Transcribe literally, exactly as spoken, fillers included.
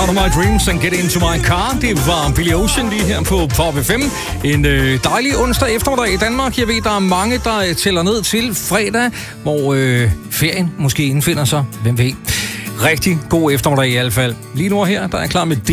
of my dreams and get into my car. Det var Billy Ocean lige her på Pop F M. En øh, dejlig onsdag eftermiddag i Danmark. Jeg ved, der er mange, der tæller ned til fredag, hvor øh, ferien måske indfinder sig. Hvem ved? Rigtig god eftermiddag i hvert fald. Lige nu her, der er jeg klar med